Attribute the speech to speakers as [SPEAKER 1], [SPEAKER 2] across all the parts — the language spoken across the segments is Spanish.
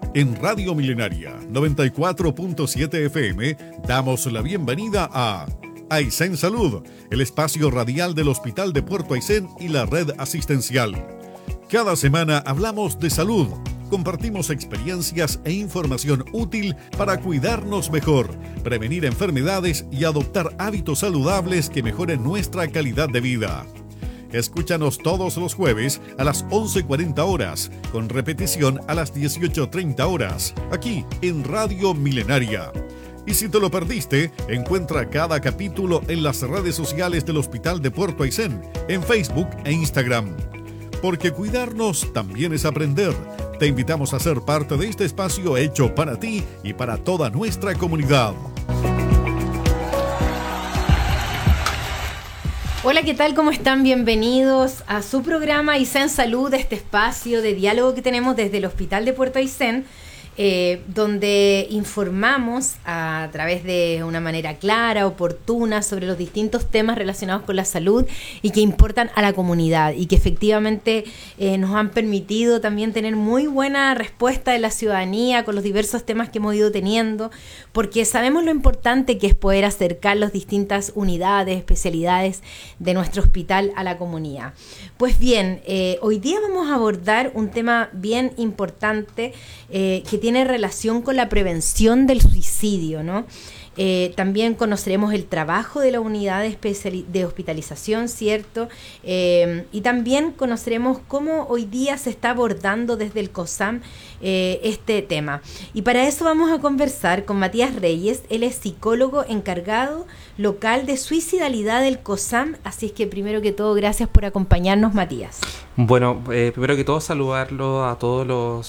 [SPEAKER 1] En Radio Milenaria 94.7 FM damos la bienvenida a Aysén Salud, el espacio radial del Hospital de Puerto Aysén y la red asistencial. Cada semana hablamos de salud, compartimos experiencias e información útil para cuidarnos mejor, prevenir enfermedades y adoptar hábitos saludables que mejoren nuestra calidad de vida. Escúchanos todos los jueves a las 11:40 horas, con repetición a las 18:30 horas, aquí en Radio Milenaria. Y si te lo perdiste, encuentra cada capítulo en las redes sociales del Hospital de Puerto Aysén, en Facebook e Instagram. Porque cuidarnos también es aprender. Te invitamos a ser parte de este espacio hecho para ti y para toda nuestra comunidad.
[SPEAKER 2] Hola, ¿qué tal? ¿Cómo están? Bienvenidos a su programa Aysén Salud, este espacio de diálogo que tenemos desde el Hospital de Puerto Aysén, donde informamos a través de una manera clara, oportuna, sobre los distintos temas relacionados con la salud y que importan a la comunidad y que efectivamente nos han permitido también tener muy buena respuesta de la ciudadanía con los diversos temas que hemos ido teniendo, porque sabemos lo importante que es poder acercar las distintas unidades, especialidades de nuestro hospital a la comunidad. Pues bien, hoy día vamos a abordar un tema bien importante que tiene relación con la prevención del suicidio, ¿no? También conoceremos el trabajo de la unidad de hospitalización, ¿cierto? Y también conoceremos cómo hoy día se está abordando desde el COSAM este tema. Y para eso vamos a conversar con Matías Reyes. Él es psicólogo encargado local de suicidalidad del COSAM. Así es que primero que todo, gracias por acompañarnos, Matías.
[SPEAKER 3] Bueno, primero que todo saludarlo a toda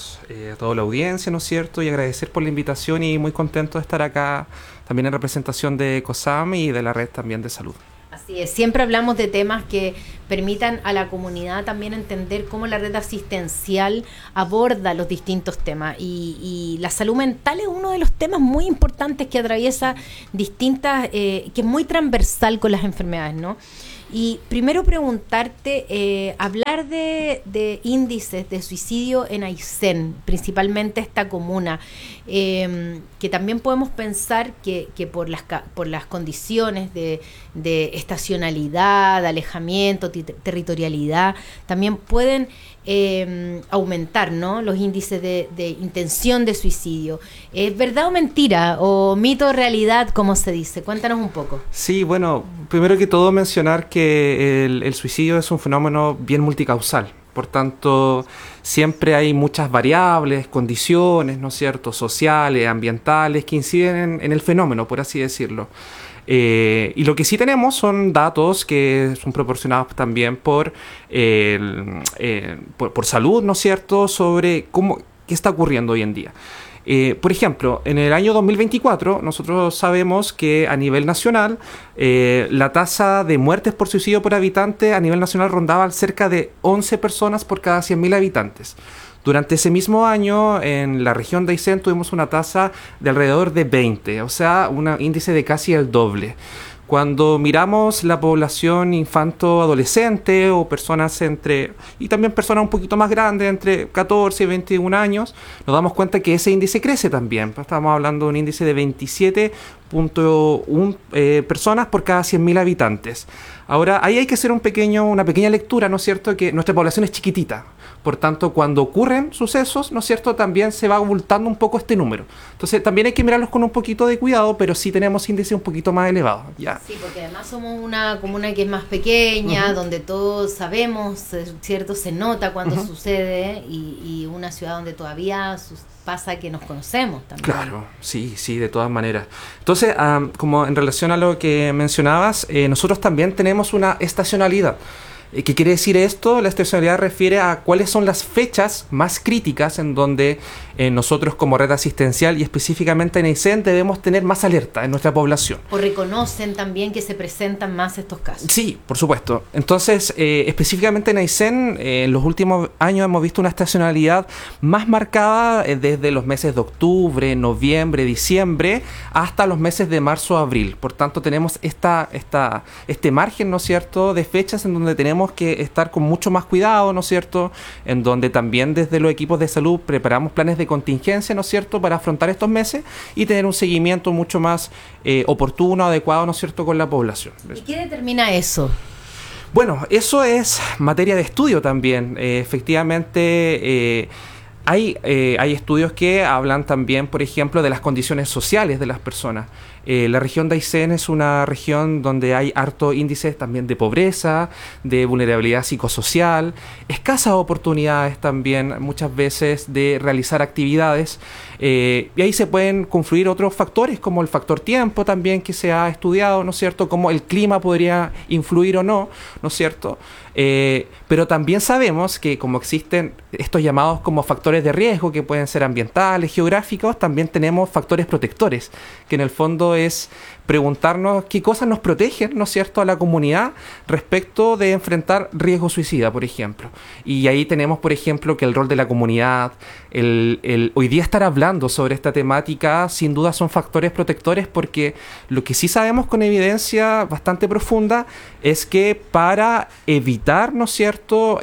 [SPEAKER 3] la audiencia, ¿no es cierto? Y agradecer por la invitación y muy contento de estar acá también en representación de COSAM y de la red también de salud.
[SPEAKER 2] Así es, siempre hablamos de temas que permitan a la comunidad también entender cómo la red asistencial aborda los distintos temas y la salud mental es uno de los temas muy importantes que atraviesa distintas, que es muy transversal con las enfermedades, ¿no? Y primero preguntarte, hablar de índices de suicidio en Aysén, principalmente esta comuna, que también podemos pensar que por las condiciones de estacionalidad, de alejamiento, territorialidad, también pueden aumentar, ¿no?, los índices de intención de suicidio. ¿Es verdad o mentira? ¿O mito o realidad, como se dice? Cuéntanos un poco.
[SPEAKER 3] Sí, bueno, primero que todo mencionar que el suicidio es un fenómeno bien multicausal. Por tanto, siempre hay muchas variables, condiciones, ¿no es cierto?, sociales, ambientales, que inciden en el fenómeno, por así decirlo. Y lo que sí tenemos son datos que son proporcionados también por salud, ¿no es cierto?, sobre qué está ocurriendo hoy en día. Por ejemplo, en el año 2024 nosotros sabemos que a nivel nacional la tasa de muertes por suicidio por habitante a nivel nacional rondaba cerca de 11 personas por cada 100.000 habitantes. Durante ese mismo año, en la región de Aysén tuvimos una tasa de alrededor de 20, o sea, un índice de casi el doble. Cuando miramos la población infanto-adolescente o personas y también personas un poquito más grandes, entre 14 y 21 años, nos damos cuenta que ese índice crece también. Estamos hablando de un índice de 27.1 personas por cada 100.000 habitantes. Ahora, ahí hay que hacer una pequeña lectura, ¿no es cierto?, que nuestra población es chiquitita. Por tanto, cuando ocurren sucesos, ¿no es cierto?, también se va abultando un poco este número. Entonces, también hay que mirarlos con un poquito de cuidado, pero sí tenemos índices un poquito más elevados, ¿ya?
[SPEAKER 2] Sí, porque además somos una comuna que es más pequeña, donde todos sabemos, ¿cierto?, se nota cuando sucede, y una ciudad donde todavía pasa que nos conocemos también.
[SPEAKER 3] Claro, sí, de todas maneras. Entonces, como en relación a lo que mencionabas, nosotros también tenemos una estacionalidad. ¿Qué quiere decir esto? La estacionalidad refiere a cuáles son las fechas más críticas en donde nosotros como red asistencial y específicamente en Aysén debemos tener más alerta en nuestra población.
[SPEAKER 2] ¿O reconocen también que se presentan más estos casos?
[SPEAKER 3] Sí, por supuesto. Entonces, específicamente en Aysén, en los últimos años hemos visto una estacionalidad más marcada desde los meses de octubre, noviembre, diciembre, hasta los meses de marzo, abril. Por tanto, tenemos este margen, ¿no es cierto?, de fechas en donde tenemos tenemos que estar con mucho más cuidado, ¿no es cierto? En donde también desde los equipos de salud preparamos planes de contingencia, ¿no es cierto?, para afrontar estos meses y tener un seguimiento mucho más oportuno, adecuado, ¿no es cierto?, con la población.
[SPEAKER 2] ¿Y qué determina eso?
[SPEAKER 3] Bueno, eso es materia de estudio también. Efectivamente, hay estudios que hablan también, por ejemplo, de las condiciones sociales de las personas. La región de Aysén es una región donde hay harto índices también de pobreza, de vulnerabilidad psicosocial, escasas oportunidades también muchas veces de realizar actividades, y ahí se pueden confluir otros factores como el factor tiempo también que se ha estudiado, ¿no es cierto?, cómo el clima podría influir o no, ¿no es cierto?, pero también sabemos que como existen estos llamados como factores de riesgo que pueden ser ambientales, geográficos, también tenemos factores protectores, que en el fondo es preguntarnos qué cosas nos protegen, ¿no es cierto?, a la comunidad respecto de enfrentar riesgo suicida, por ejemplo. Y ahí tenemos, por ejemplo, que el rol de la comunidad, hoy día estar hablando sobre esta temática, sin duda son factores protectores, porque lo que sí sabemos con evidencia bastante profunda es que para evitar, ¿no es cierto?,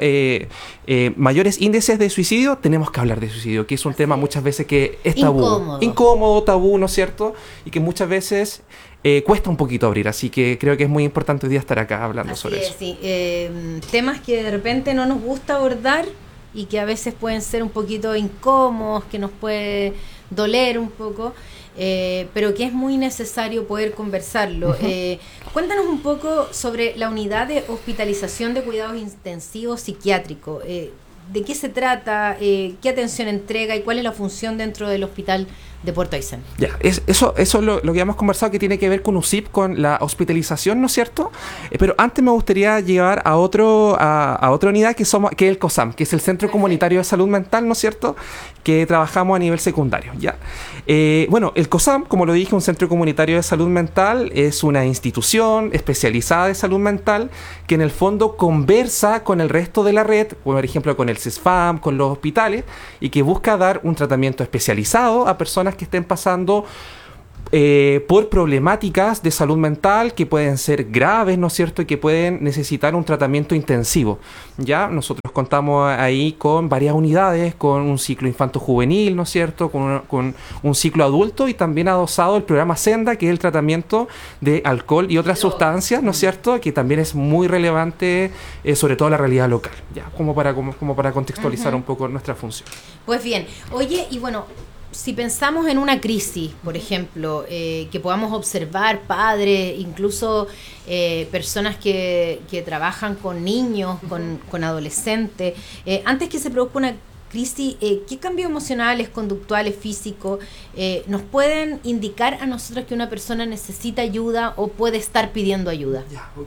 [SPEAKER 3] mayores índices de suicidio, tenemos que hablar de suicidio, que es un tema muchas veces que es tabú. Incómodo, tabú, ¿no es cierto?, y que muchas veces cuesta un poquito abrir, así que creo que es muy importante hoy día estar acá hablando sobre eso.
[SPEAKER 2] Sí. Temas que de repente no nos gusta abordar y que a veces pueden ser un poquito incómodos, que nos puede doler un poco, pero que es muy necesario poder conversarlo. Cuéntanos un poco sobre la unidad de hospitalización de cuidados intensivos psiquiátricos. ¿De qué se trata? ¿Qué atención entrega? ¿Y cuál es la función dentro del hospital de Puerto Aysén?
[SPEAKER 3] Ya, eso es lo que hemos conversado, que tiene que ver con UCIP, con la hospitalización, ¿no es cierto? Pero antes me gustaría llevar a otra unidad que es el COSAM, que es el Centro Comunitario de Salud Mental, ¿no es cierto?, que trabajamos a nivel secundario, ¿ya? Bueno, el COSAM, como lo dije, un Centro Comunitario de Salud Mental, es una institución especializada de salud mental que en el fondo conversa con el resto de la red, por ejemplo, con el CESFAM, con los hospitales, y que busca dar un tratamiento especializado a personas que estén pasando por problemáticas de salud mental que pueden ser graves, ¿no es cierto?, y que pueden necesitar un tratamiento intensivo. Ya nosotros contamos ahí con varias unidades, con un ciclo infanto-juvenil, ¿no es cierto?, con un ciclo adulto, y también adosado el programa Senda, que es el tratamiento de alcohol y otras sustancias, ¿no es cierto?, que también es muy relevante, sobre todo en la realidad local, ya como para contextualizar un poco nuestra función.
[SPEAKER 2] Pues bien, oye, y bueno, si pensamos en una crisis, por ejemplo, que podamos observar padres, incluso personas que trabajan con niños, con adolescentes, antes que se produzca una crisis, ¿qué cambios emocionales, conductuales, físicos nos pueden indicar a nosotros que una persona necesita ayuda o puede estar pidiendo ayuda?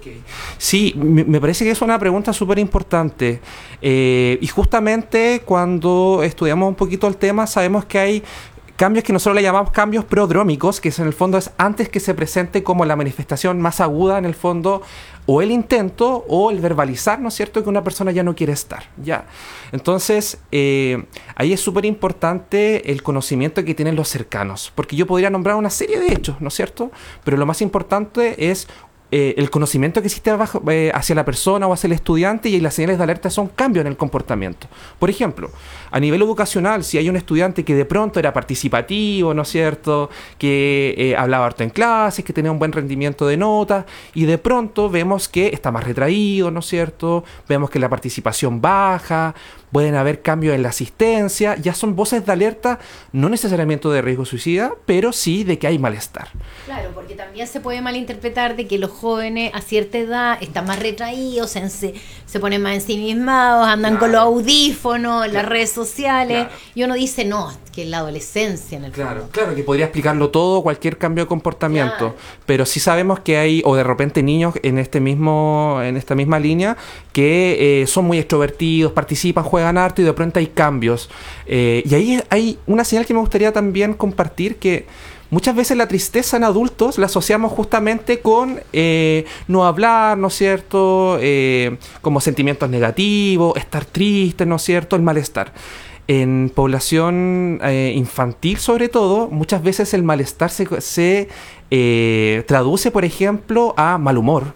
[SPEAKER 3] Sí, me parece que es una pregunta súper importante, y justamente cuando estudiamos un poquito el tema sabemos que hay cambios que nosotros le llamamos cambios prodrómicos, que en el fondo es antes que se presente como la manifestación más aguda, en el fondo, o el intento o el verbalizar, ¿no es cierto?, que una persona ya no quiere estar, ¿ya? Entonces, ahí es súper importante el conocimiento que tienen los cercanos, porque yo podría nombrar una serie de hechos, ¿no es cierto?, pero lo más importante es el conocimiento que existe hacia la persona o hacia el estudiante, y las señales de alerta son cambios en el comportamiento. Por ejemplo, a nivel educacional, si hay un estudiante que de pronto era participativo, ¿no es cierto?, que hablaba harto en clases, que tenía un buen rendimiento de notas, y de pronto vemos que está más retraído, ¿no es cierto?, vemos que la participación baja, pueden haber cambios en la asistencia, ya son voces de alerta, no necesariamente de riesgo suicida, pero sí de que hay malestar.
[SPEAKER 2] Claro, porque también se puede malinterpretar de que los jóvenes a cierta edad están más retraídos, se ponen más ensimismados, andan con los audífonos, en las redes sociales, y uno dice, no, que es la adolescencia en el fondo.
[SPEAKER 3] Claro, que podría explicarlo todo, cualquier cambio de comportamiento, pero sí sabemos que hay, o de repente niños en esta misma línea, que son muy extrovertidos, participan, juegan harto, y de pronto hay cambios. Y ahí hay una señal que me gustaría también compartir, que muchas veces la tristeza en adultos la asociamos justamente con no hablar, ¿no es cierto?, como sentimientos negativos, estar triste, ¿no es cierto?, el malestar. En población infantil, sobre todo, muchas veces el malestar se traduce, por ejemplo, a mal humor,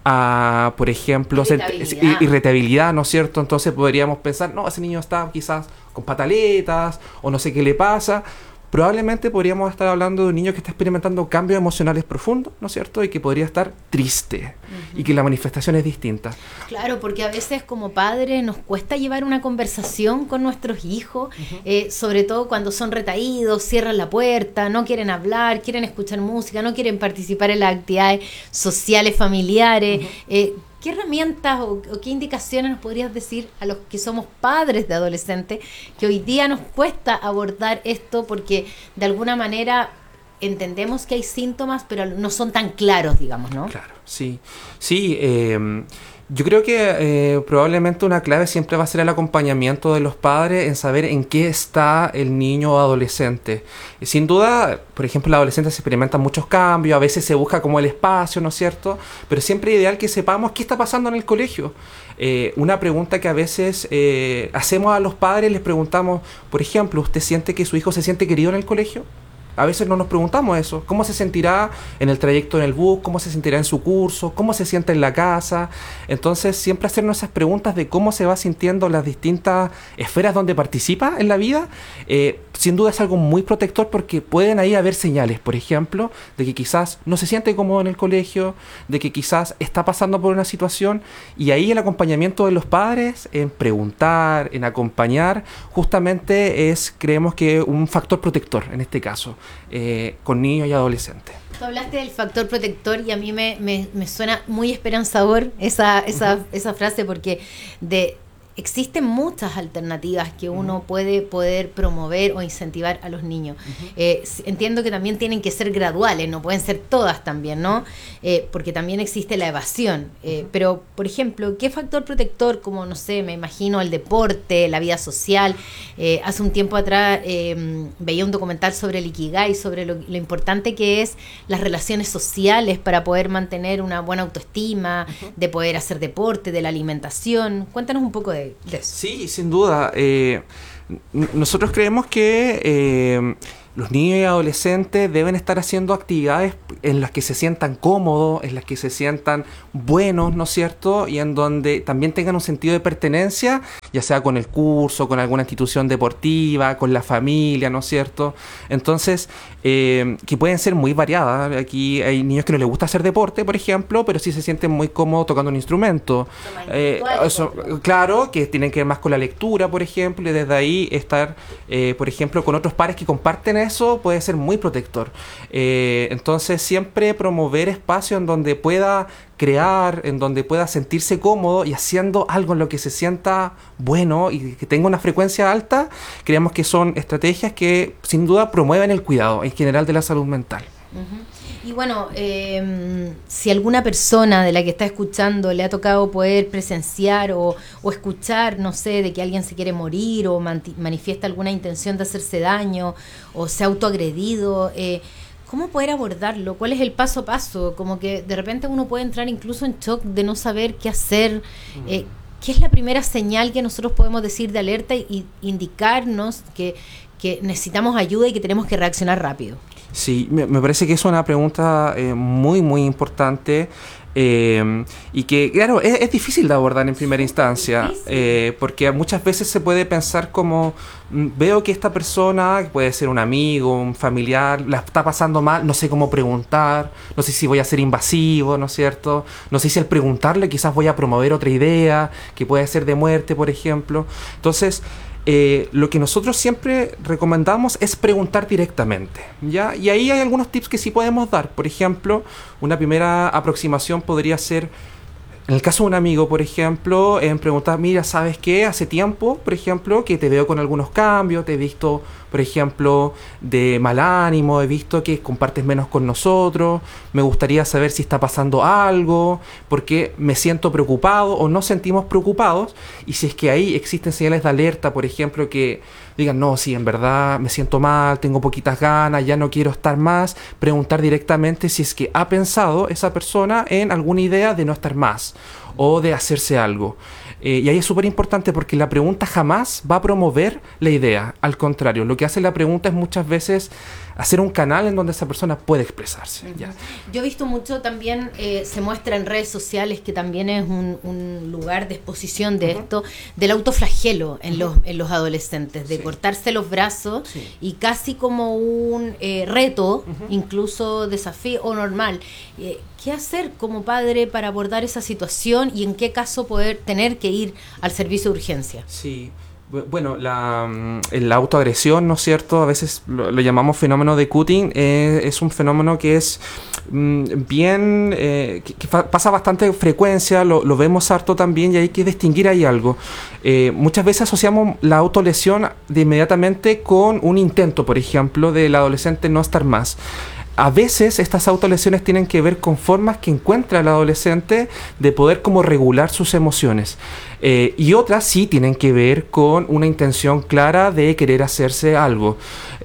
[SPEAKER 3] a, por ejemplo, irritabilidad, ¿no es cierto? Entonces podríamos pensar, no, ese niño está quizás con pataletas o no sé qué le pasa. Probablemente podríamos estar hablando de un niño que está experimentando cambios emocionales profundos, ¿no es cierto? Y que podría estar triste y que la manifestación es distinta.
[SPEAKER 2] Claro, porque a veces como padres nos cuesta llevar una conversación con nuestros hijos, sobre todo cuando son retraídos, cierran la puerta, no quieren hablar, quieren escuchar música, no quieren participar en las actividades sociales, familiares. ¿Qué herramientas o qué indicaciones nos podrías decir a los que somos padres de adolescentes que hoy día nos cuesta abordar esto porque de alguna manera entendemos que hay síntomas pero no son tan claros, digamos, ¿no?
[SPEAKER 3] Claro, sí. Sí, yo creo que probablemente una clave siempre va a ser el acompañamiento de los padres en saber en qué está el niño o adolescente. Sin duda, por ejemplo, los adolescentes experimentan muchos cambios, a veces se busca como el espacio, ¿no es cierto? Pero siempre es ideal que sepamos qué está pasando en el colegio. Una pregunta que a veces hacemos a los padres, les preguntamos, por ejemplo, ¿usted siente que su hijo se siente querido en el colegio? A veces no nos preguntamos eso. ¿Cómo se sentirá en el trayecto en el bus? ¿Cómo se sentirá en su curso? ¿Cómo se siente en la casa? Entonces, siempre hacernos esas preguntas de cómo se va sintiendo las distintas esferas donde participa en la vida, sin duda es algo muy protector porque pueden ahí haber señales, por ejemplo, de que quizás no se siente cómodo en el colegio, de que quizás está pasando por una situación, y ahí el acompañamiento de los padres en preguntar, en acompañar, justamente creemos que un factor protector en este caso. Con niños y adolescentes.
[SPEAKER 2] Tú hablaste del factor protector y a mí me suena muy esperanzador esa frase porque existen muchas alternativas que uno puede poder promover o incentivar a los niños. Entiendo que también tienen que ser graduales, no pueden ser todas también, ¿no? Porque también existe la evasión. Pero, por ejemplo, ¿qué factor protector, como, no sé, me imagino el deporte, la vida social? Hace un tiempo atrás veía un documental sobre el Ikigai, sobre lo importante que es las relaciones sociales para poder mantener una buena autoestima, de poder hacer deporte, de la alimentación. Cuéntanos un poco de eso.
[SPEAKER 3] Sí, sin duda. Nosotros creemos que los niños y adolescentes deben estar haciendo actividades en las que se sientan cómodos, en las que se sientan buenos, ¿no es cierto? Y en donde también tengan un sentido de pertenencia, ya sea con el curso, con alguna institución deportiva, con la familia, ¿no es cierto? Entonces, que pueden ser muy variadas. Aquí hay niños que no les gusta hacer deporte, por ejemplo, pero sí se sienten muy cómodos tocando un instrumento. Claro, que tienen que ver más con la lectura, por ejemplo, y desde ahí estar, por ejemplo, con otros pares que comparten eso puede ser muy protector. Entonces siempre promover espacios en donde pueda crear, en donde pueda sentirse cómodo y haciendo algo en lo que se sienta bueno y que tenga una frecuencia alta, creemos que son estrategias que sin duda promueven el cuidado en general de la salud mental.
[SPEAKER 2] Y bueno, si alguna persona de la que está escuchando le ha tocado poder presenciar o escuchar, no sé, de que alguien se quiere morir o manifiesta alguna intención de hacerse daño o se ha autoagredido, ¿cómo poder abordarlo? ¿Cuál es el paso a paso? Como que de repente uno puede entrar incluso en shock de no saber qué hacer. ¿Qué es la primera señal que nosotros podemos decir de alerta y indicarnos que necesitamos ayuda y que tenemos que reaccionar rápido?
[SPEAKER 3] Sí, me parece que es una pregunta muy, muy importante y que, claro, es difícil de abordar en primera instancia porque muchas veces se puede pensar como, veo que esta persona, que puede ser un amigo, un familiar, la está pasando mal, no sé cómo preguntar, no sé si voy a ser invasivo, ¿no es cierto? No sé si al preguntarle quizás voy a promover otra idea que puede ser de muerte, por ejemplo. Entonces, lo que nosotros siempre recomendamos es preguntar directamente, ¿ya? Y ahí hay algunos tips que sí podemos dar. Por ejemplo, una primera aproximación podría ser, en el caso de un amigo, por ejemplo, en preguntar, mira, ¿sabes qué? Hace tiempo, por ejemplo, que te veo con algunos cambios, te he visto, por ejemplo, de mal ánimo, he visto que compartes menos con nosotros, me gustaría saber si está pasando algo, porque me siento preocupado o nos sentimos preocupados, y si es que ahí existen señales de alerta, por ejemplo, que digan, no, sí, en verdad me siento mal, tengo poquitas ganas, ya no quiero estar más, preguntar directamente si es que ha pensado esa persona en alguna idea de no estar más o de hacerse algo. Y ahí es súper importante porque la pregunta jamás va a promover la idea. Al contrario, lo que hace la pregunta es muchas veces hacer un canal en donde esa persona puede expresarse. ¿Ya?
[SPEAKER 2] Yo he visto mucho también, se muestra en redes sociales que también es un lugar de exposición de esto, del autoflagelo en los adolescentes, de cortarse los brazos y casi como un reto, incluso desafío o normal. ¿Qué hacer como padre para abordar esa situación y en qué caso poder tener que ir al servicio de urgencia?
[SPEAKER 3] Sí. Bueno, la autoagresión, ¿no es cierto? A veces lo llamamos fenómeno de cutting. Es un fenómeno que es bien... que pasa bastante frecuencia, lo vemos harto también y hay que distinguir ahí algo. Muchas veces asociamos la autolesión de inmediatamente con un intento, por ejemplo, del adolescente no estar más. A veces estas autolesiones tienen que ver con formas que encuentra el adolescente de poder como regular sus emociones. Y otras sí tienen que ver con una intención clara de querer hacerse algo,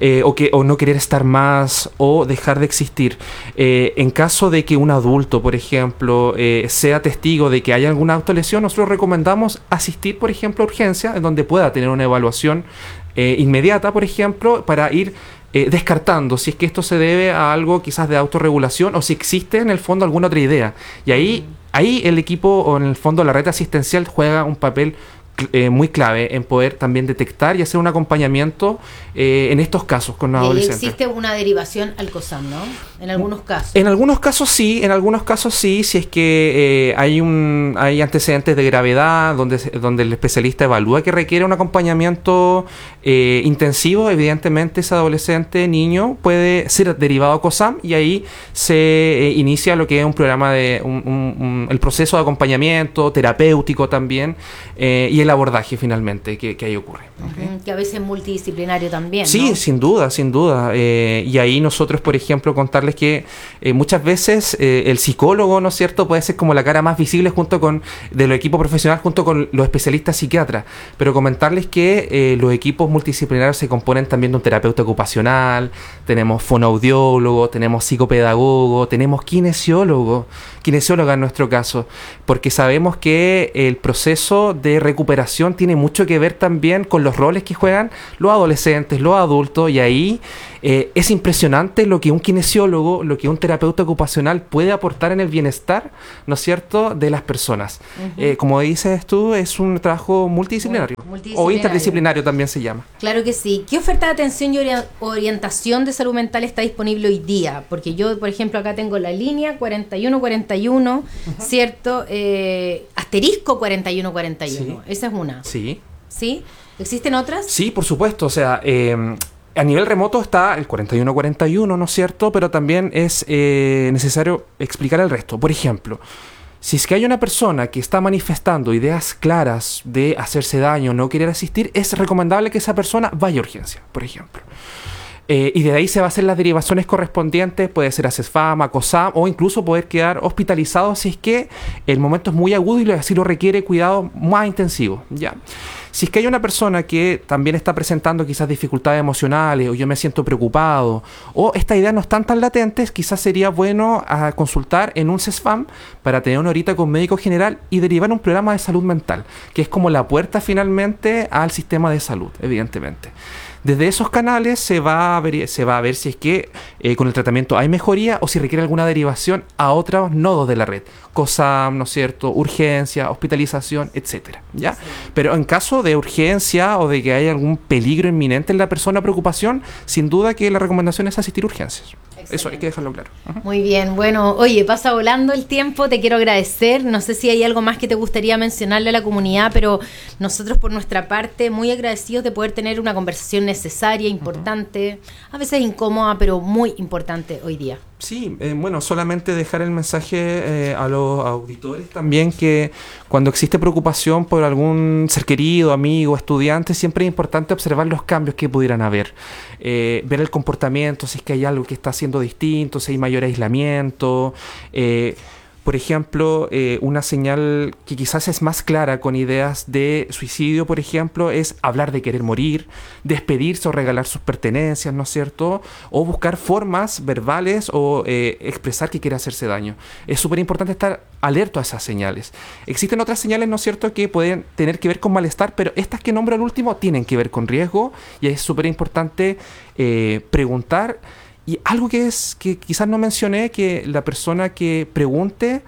[SPEAKER 3] o no querer estar más, o dejar de existir. En caso de que un adulto, por ejemplo, sea testigo de que haya alguna autolesión, nosotros recomendamos asistir, por ejemplo, a urgencia, en donde pueda tener una evaluación inmediata, por ejemplo, para ir descartando si es que esto se debe a algo quizás de autorregulación o si existe en el fondo alguna otra idea. Y ahí el equipo, o en el fondo la red asistencial, juega un papel muy clave en poder también detectar y hacer un acompañamiento en estos casos con adolescentes.
[SPEAKER 2] Y existe una derivación al COSAM, ¿no? En algunos casos.
[SPEAKER 3] En algunos casos sí, si es que hay antecedentes de gravedad donde el especialista evalúa que requiere un acompañamiento intensivo. Evidentemente ese adolescente, niño, puede ser derivado a COSAM y ahí se inicia lo que es un programa de el proceso de acompañamiento terapéutico también, y el abordaje finalmente que ahí ocurre. ¿Okay?
[SPEAKER 2] Que a veces es multidisciplinario también,
[SPEAKER 3] sí,
[SPEAKER 2] ¿no?
[SPEAKER 3] sin duda. Y ahí nosotros, por ejemplo, contarles que muchas veces el psicólogo, ¿no es cierto?, puede ser como la cara más visible del equipo profesional junto con los especialistas psiquiatras, pero comentarles que los equipos multidisciplinarios se componen también de un terapeuta ocupacional, tenemos fonoaudiólogo, tenemos psicopedagogo, tenemos kinesióloga en nuestro caso, porque sabemos que el proceso de recuperación tiene mucho que ver también con los roles que juegan los adolescentes, los adultos, y ahí es impresionante lo que un kinesiólogo, lo que un terapeuta ocupacional puede aportar en el bienestar, ¿no es cierto?, de las personas. Como dices tú, es un trabajo multidisciplinario, o interdisciplinario también se llama.
[SPEAKER 2] Claro que sí. ¿Qué oferta de atención y orientación de salud mental está disponible hoy día? Porque yo, por ejemplo, acá tengo la línea 4141, ¿cierto? Asterisco 4141. Sí. Esa es una.
[SPEAKER 3] Sí.
[SPEAKER 2] ¿Sí? ¿Existen otras?
[SPEAKER 3] Sí, por supuesto. O sea, a nivel remoto está el 4141, ¿no es cierto? Pero también es necesario explicar el resto. Por ejemplo, si es que hay una persona que está manifestando ideas claras de hacerse daño, no querer asistir, es recomendable que esa persona vaya a urgencia, por ejemplo. Y de ahí se va a hacer las derivaciones correspondientes, puede ser a CESFAM, a COSAM, o incluso poder quedar hospitalizado si es que el momento es muy agudo y así lo requiere cuidado más intensivo, ¿ya? Si es que hay una persona que también está presentando quizás dificultades emocionales, o yo me siento preocupado, o estas ideas no están tan latentes, quizás sería bueno consultar en un CESFAM para tener una horita con médico general y derivar un programa de salud mental, que es como la puerta finalmente al sistema de salud, evidentemente. Desde esos canales se va a ver si es que con el tratamiento hay mejoría o si requiere alguna derivación a otros nodos de la red. COSAM, ¿no es cierto?, urgencia, hospitalización, etcétera, ¿ya? Sí. Pero en caso de urgencia o de que haya algún peligro inminente en la persona, preocupación, sin duda que la recomendación es asistir a urgencias. Excelente. Eso hay que dejarlo claro.
[SPEAKER 2] Muy bien, bueno, oye, pasa volando el tiempo, te quiero agradecer. No sé si hay algo más que te gustaría mencionarle a la comunidad, pero nosotros por nuestra parte muy agradecidos de poder tener una conversación necesaria, importante, a veces incómoda, pero muy importante hoy día.
[SPEAKER 3] Sí, bueno, solamente dejar el mensaje a los auditores también que cuando existe preocupación por algún ser querido, amigo, estudiante, siempre es importante observar los cambios que pudieran haber, ver el comportamiento, si es que hay algo que está haciendo distinto, si hay mayor aislamiento. Por ejemplo, una señal que quizás es más clara con ideas de suicidio, por ejemplo, es hablar de querer morir, despedirse o regalar sus pertenencias, ¿no es cierto? O buscar formas verbales o expresar que quiere hacerse daño. Es súper importante estar alerta a esas señales. Existen otras señales, ¿no es cierto?, que pueden tener que ver con malestar, pero estas que nombro al último tienen que ver con riesgo y es súper importante preguntar Y algo que quizás no mencioné, que la persona que pregunte,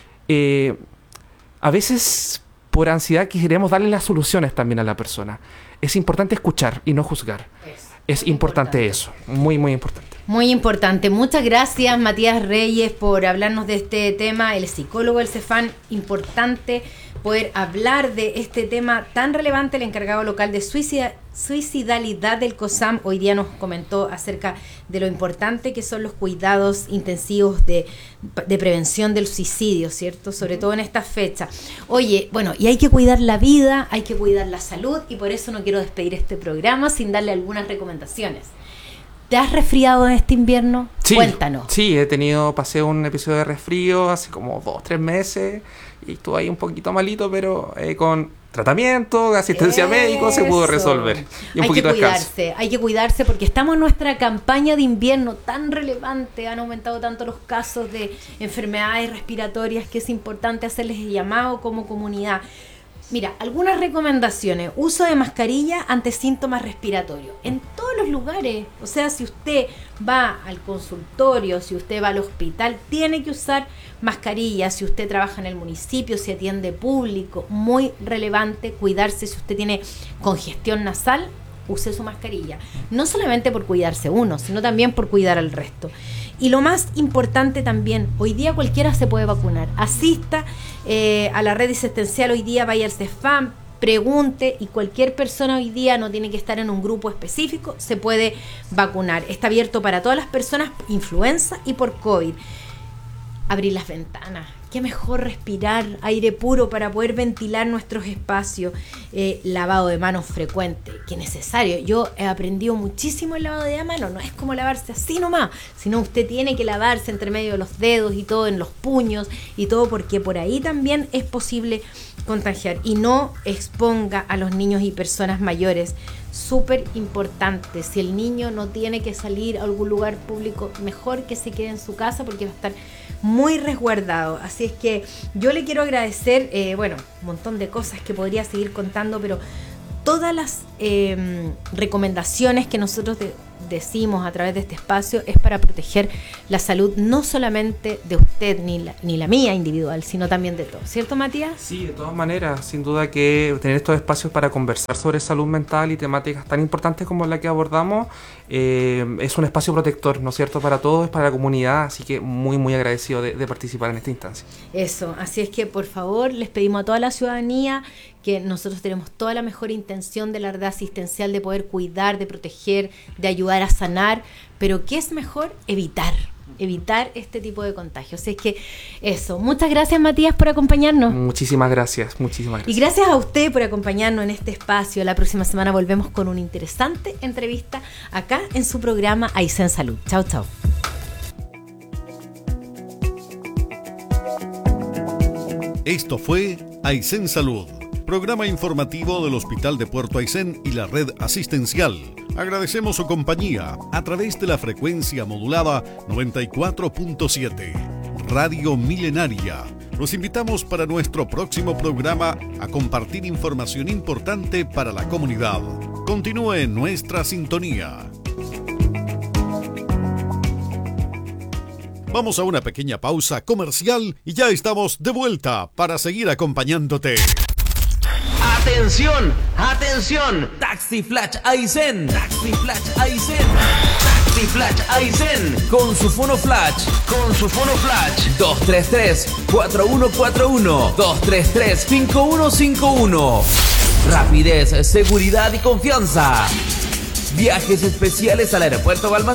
[SPEAKER 3] a veces por ansiedad queremos darle las soluciones también a la persona. Es importante escuchar y no juzgar. Es importante eso, muy, muy importante.
[SPEAKER 2] Muy importante. Muchas gracias, Matías Reyes, por hablarnos de este tema. El psicólogo del Cefam, importante poder hablar de este tema tan relevante. El encargado local de suicidalidad del COSAM hoy día nos comentó acerca de lo importante que son los cuidados intensivos de prevención del suicidio, ¿cierto? Sobre todo en esta fecha. Oye, bueno, y hay que cuidar la vida, hay que cuidar la salud, y por eso no quiero despedir este programa sin darle algunas recomendaciones. ¿Te has resfriado en este invierno?
[SPEAKER 3] Sí,
[SPEAKER 2] cuéntanos.
[SPEAKER 3] Sí, pasé un episodio de resfrío hace como 2-3 meses y estuve ahí un poquito malito, pero con tratamiento, asistencia médica se pudo resolver. Y un poquito de descanso.
[SPEAKER 2] Hay que cuidarse porque estamos en nuestra campaña de invierno tan relevante, han aumentado tanto los casos de enfermedades respiratorias que es importante hacerles el llamado como comunidad. Mira, algunas recomendaciones. Uso de mascarilla ante síntomas respiratorios. En todos los lugares. O sea, si usted va al consultorio, si usted va al hospital, tiene que usar mascarilla. Si usted trabaja en el municipio, si atiende público, muy relevante cuidarse. Si usted tiene congestión nasal, use su mascarilla. No solamente por cuidarse uno, sino también por cuidar al resto. Y lo más importante también, hoy día cualquiera se puede vacunar. Asista a la red asistencial hoy día, vaya al Cefam, pregunte, y cualquier persona hoy día no tiene que estar en un grupo específico, se puede vacunar. Está abierto para todas las personas, influenza y por COVID. Abrir las ventanas. Qué mejor respirar aire puro para poder ventilar nuestros espacios. Lavado de manos frecuente, que necesario. Yo he aprendido muchísimo el lavado de manos. No es como lavarse así nomás, sino usted tiene que lavarse entre medio de los dedos y todo, en los puños y todo, porque por ahí también es posible contagiar. Y no exponga a los niños y personas mayores. Súper importante. Si el niño no tiene que salir a algún lugar público, mejor que se quede en su casa porque va a estar muy resguardado. Así es que yo le quiero agradecer, un montón de cosas que podría seguir contando, pero todas las recomendaciones que nosotros decimos a través de este espacio es para proteger la salud no solamente de usted ni la mía individual, sino también de todos. ¿Cierto, Matías? Sí,
[SPEAKER 3] de todas maneras, sin duda que tener estos espacios para conversar sobre salud mental y temáticas tan importantes como la que abordamos es un espacio protector, ¿no es cierto?, para todos, para la comunidad, así que muy, muy agradecido de participar en esta instancia. Eso, así es que por favor les pedimos a toda la ciudadanía que nosotros tenemos toda la mejor intención de la red asistencial de poder cuidar, de proteger, de ayudar a sanar, pero ¿qué es mejor? Evitar este tipo de contagios. Así es que eso, muchas gracias, Matías, por acompañarnos. Muchísimas gracias. Y gracias a usted por acompañarnos en este espacio. La próxima semana volvemos con una interesante entrevista acá en su programa Aysén Salud. Chao, chao.
[SPEAKER 1] Esto fue Aysén Salud, programa informativo del Hospital de Puerto Aysén y la red asistencial. Agradecemos su compañía a través de la frecuencia modulada 94.7, Radio Milenaria. Los invitamos para nuestro próximo programa a compartir información importante para la comunidad. Continúe en nuestra sintonía. Vamos a una pequeña pausa comercial y ya estamos de vuelta para seguir acompañándote.
[SPEAKER 4] ¡Atención! ¡Atención! Taxi Flash Aysén. Taxi Flash Aysén. Taxi Flash Aysén. Con su fono flash. 233-4141. 233-5151. Rapidez, seguridad y confianza. Viajes especiales al aeropuerto Balmaceda.